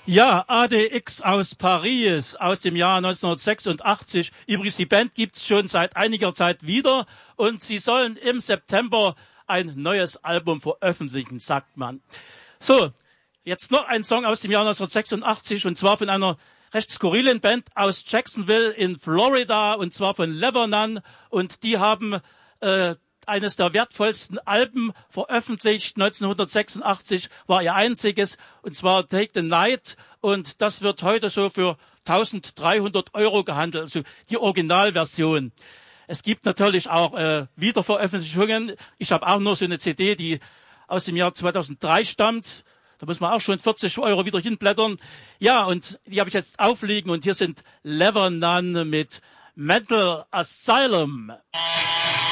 Ja, ADX aus Paris aus dem Jahr 1986. Übrigens, die Band gibt's schon seit einiger Zeit wieder und sie sollen im September ein neues Album veröffentlichen, sagt man. So, jetzt noch ein Song aus dem Jahr 1986 und zwar von einer recht skurrilen Band aus Jacksonville in Florida und zwar von Lebanon und die haben eines der wertvollsten Alben veröffentlicht. 1986 war ihr einziges, und zwar Take the Night. Und das wird heute so für 1.300 € gehandelt, also die Originalversion. Es gibt natürlich auch Wiederveröffentlichungen. Ich habe auch nur so eine CD, die aus dem Jahr 2003 stammt. Da muss man auch schon 40 € wieder hinblättern. Ja, und die habe ich jetzt aufliegen. Und hier sind Lebanon mit Mental Asylum.